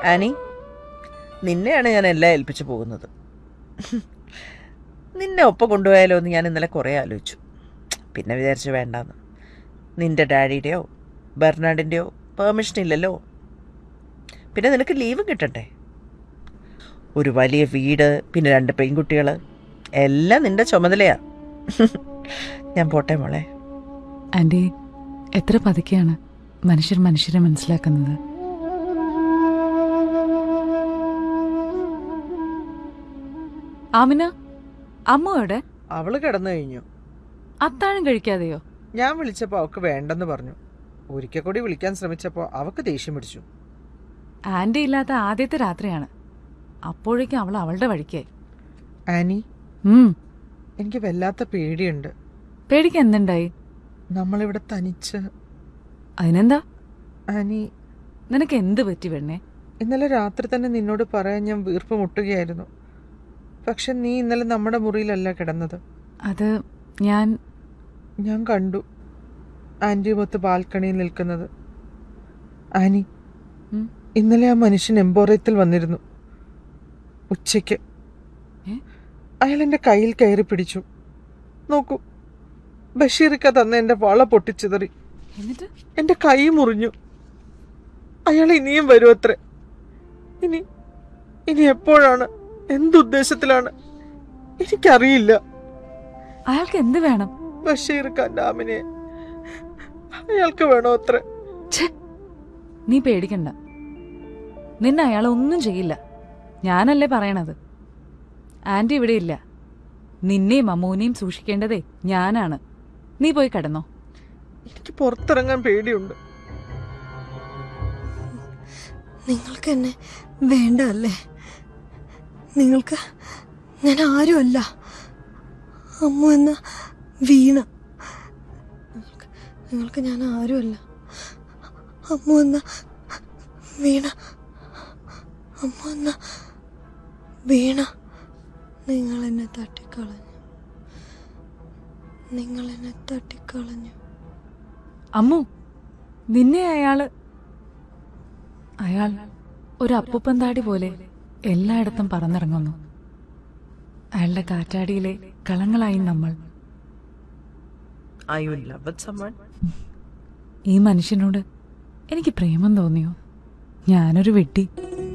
Annie, നിന്നെയാണ് ഞാൻ എല്ലാം ഏൽപ്പിച്ചു പോകുന്നത്. നിന്നെ ഒപ്പം കൊണ്ടുപോയാലോ എന്ന് ഞാൻ ഇന്നലെ കുറേ ആലോചിച്ചു. പിന്നെ വിചാരിച്ചു വേണ്ടാന്ന്. നിൻ്റെ ഡാഡിയുടെയോ ബെർണാഡിൻ്റെയോ പെർമിഷൻ ഇല്ലല്ലോ. പിന്നെ നിനക്ക് ലീവ് കിട്ടണ്ടേ? ഒരു വലിയ വീട്, പിന്നെ 2 പെൺകുട്ടികൾ, എല്ലാം നിൻ്റെ ചുമതലയാ. ഞാൻ പോട്ടെ മോളെ. ആൻറ്റി, എത്ര പതുക്കെയാണ് മനുഷ്യർ മനുഷ്യരെ മനസ്സിലാക്കുന്നത്. ആമിന, അമ്മ എവിടെ? അവള് കിടന്നു കഴിഞ്ഞു. അത്താഴം കഴിക്കാതെയോ? ഞാൻ വിളിച്ചപ്പോൾ അവൾക്ക് വേണ്ടെന്ന് പറഞ്ഞു. ഒരിക്കൽ കൂടി വിളിക്കാൻ ശ്രമിച്ചപ്പോൾ അവൾക്ക് ദേഷ്യം പിടിച്ചു. ആന്റി ഇല്ലാത്ത ആദ്യത്തെ രാത്രിയാണ്. അപ്പോഴേക്കും അവൾ അവളുടെ വഴിക്കായി. ആനി, എനിക്ക് വല്ലാത്ത പേടിയുണ്ട്. പേടിക്ക് എന്തുണ്ടായി? നമ്മളിവിടെ തനിച്ച്. അതിനെന്താ? ആനി, നിനക്ക് എന്ത് പറ്റി പെണ്ണേ? ഇന്നലെ രാത്രി തന്നെ നിന്നോട് പറയാൻ ഞാൻ വീർപ്പ് മുട്ടുകയായിരുന്നു. പക്ഷെ നീ ഇന്നലെ നമ്മുടെ മുറിയിലല്ല കിടന്നത്. അത് ഞാൻ കണ്ടു ആന്റിയുമൊത്ത് ബാൽക്കണിയിൽ നിൽക്കുന്നത്. ആനി, ഇന്നലെ ആ മനുഷ്യൻ എംപോറിയത്തിൽ വന്നിരുന്നു ഉച്ചയ്ക്ക്. അയാൾ എൻ്റെ കയ്യിൽ കയറി പിടിച്ചു. നോക്കൂ, ബഷീറിക്ക തന്ന എൻ്റെ വള പൊട്ടിച്ചിതറി. എന്നിട്ട് എൻ്റെ കൈ മുറിഞ്ഞു. അയാൾ ഇനിയും വരും അത്രേ. ഇനി എപ്പോഴാണ്, എന്തുദ്ദേശത്തിലാണ്, എനിക്കറിയില്ല. അയാൾക്ക് എന്ത് വേണം? ബഷീറിക്കാന്റെ ആമിനെ അയാൾക്ക് വേണോ അത്രേ. നീ പേടിക്കണ്ട, നിന്നെ അയാൾ ഒന്നും ചെയ്യില്ല. ഞാനല്ലേ പറയണത്. ആന്റി ഇവിടെ ഇല്ല. നിന്നെയും അമ്മൂനെയും സൂക്ഷിക്കേണ്ടതേ ഞാനാണ്. നീ പോയി കിടന്നോ. എനിക്ക് പുറത്തിറങ്ങാൻ പേടിയുണ്ട്. നിങ്ങൾക്ക് എന്നെ വേണ്ട അല്ലേ? നിങ്ങൾക്ക് ഞാൻ ആരുമല്ല. അമ്മ എന്ന വീണ. നിങ്ങൾക്ക് ഞാൻ ആരുമല്ല. അമ്മ എന്ന വീണ. അമ്മ എന്ന വീണ. നിങ്ങൾ എന്നെ തട്ടിക്കളഞ്ഞു. അമ്മു, നിന്നെ അയാൾ ഒരു അപ്പൂപ്പന്താടി പോലെ എല്ലായിടത്തും പറന്നിറങ്ങുന്നു. അയാളുടെ കാറ്റാടിയിലെ കളങ്ങളായി നമ്മൾ. ഈ മനുഷ്യനോട് എനിക്ക് പ്രേമം തോന്നിയോ? ഞാനൊരു വെട്ടി.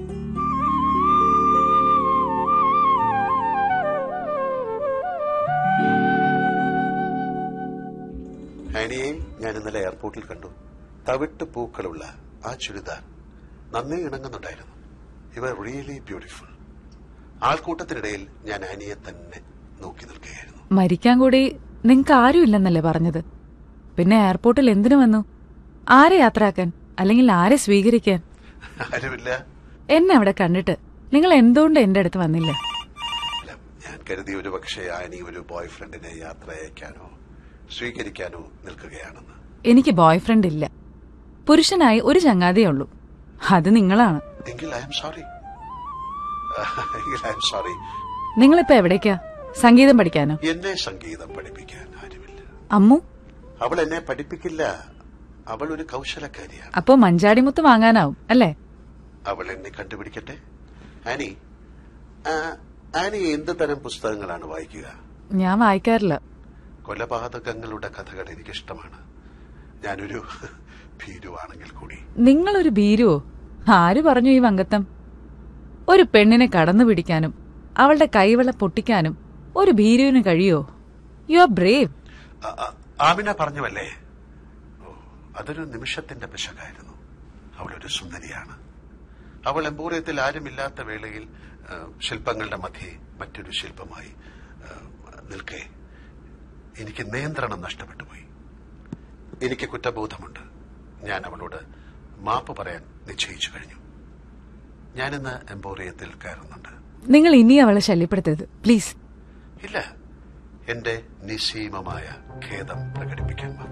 ആനിയെയും ഞാൻ ഇന്നലെ എയർപോർട്ടിൽ കണ്ടു. തവിട്ട് പൂക്കളുള്ള ആ ചുരിദാർ നന്നേ ഇണങ്ങുന്നുണ്ടായിരുന്നു. ഇവർ റിയലി ബ്യൂട്ടിഫുൾ. ആൾക്കൂട്ടത്തിനിടയിൽ ഞാൻ ആനിയെ തന്നെ നോക്കി നിൽക്കുകയായിരുന്നു. മരിക്കാൻ കൂടി നിങ്ങക്ക് ആരുമില്ലെന്നല്ലേ പറഞ്ഞത്? പിന്നെ എയർപോർട്ടിൽ എന്തിനു വന്നു? ആരെ യാത്രയാക്കാൻ, അല്ലെങ്കിൽ ആരെ സ്വീകരിക്കാൻ? ആരുമില്ല. എന്നെ അവിടെ കണ്ടിട്ട് നിങ്ങൾ എന്തുകൊണ്ട് എന്റെ അടുത്ത് വന്നില്ല? ഞാൻ കരുതി ഒരു പക്ഷേ ആനി ഒരു ബോയ് ഫ്രണ്ടിനെ യാത്ര അയക്കാനോ സ്വീകരിക്കാനോ നിൽക്കുകയാണെന്ന്. എനിക്ക് ബോയ് ഫ്രണ്ട് ഇല്ല. പുരുഷനായി ഒരു ചങ്ങാതിയേ ഉള്ളൂ. അത് നിങ്ങളാണ്. നിങ്ങളിപ്പോ എവിടേക്കാ? സംഗീതം പഠിക്കാനോ? എന്നെ സംഗീതം പഠിപ്പിക്കാൻ ആരുമില്ല. അമ്മു? അവൾ എന്നെ പഠിപ്പിക്കില്ല. അവൾ ഒരു കൗശലക്കാരിയാണ്. അപ്പോ മഞ്ചാടിമുത്ത് വാങ്ങാനാവും അല്ലേ? അവൾ എന്നെ കണ്ടുപിടിക്കട്ടെ. ആനി എന്ത് തരം പുസ്തകങ്ങളാണ് വായിക്കുക? ഞാൻ വായിക്കാറില്ല. കൊലപാതകങ്ങളുടെ കഥകൾ എനിക്കിഷ്ടമാണ്. ഞാനൊരു ഭീരുവാണെങ്കിൽ കൂടി. നിങ്ങളൊരു ഭീരുവോ? ആര് പറഞ്ഞു ഈ വങ്കത്തം? ഒരു പെണ്ണിനെ കടന്നു പിടിക്കാനും അവളുടെ കൈവള പൊട്ടിക്കാനും ഒരു ഭീരുവിന് കഴിയോ? You are Brave. ആമിന പറഞ്ഞുവല്ലേ, അതൊരു നിമിഷത്തിന്റെ പിശകായിരുന്നു. അവളൊരു സുന്ദരിയാണ്. അവൾ എംപോറിയത്തിൽ ആരുമില്ലാത്ത വേളയിൽ ശില്പങ്ങളുടെ മധ്യേ മറ്റൊരു ശില്പമായി നിൽക്കെ എനിക്ക് നിയന്ത്രണം നഷ്ടപ്പെട്ടുപോയി. എനിക്ക് കുറ്റബോധമുണ്ട്. ഞാൻ അവളോട് മാപ്പ് പറയാൻ നിശ്ചയിച്ചു കഴിഞ്ഞു. ഞാനിന്ന് എംപോറിയത്തിൽ കയറുന്നുണ്ട്. നിങ്ങൾ ഇനി അവളെ ശല്യപ്പെടുത്തരുത് പ്ലീസ്. ഇല്ല, എന്റെ നിസ്സീമമായ ഖേദം പ്രകടിപ്പിക്കാൻ